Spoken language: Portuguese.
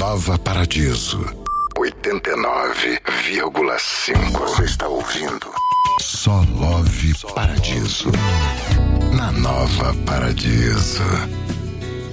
Nova Paradiso 89,5. Você está ouvindo Só Love Paradiso. Na Nova Paradiso.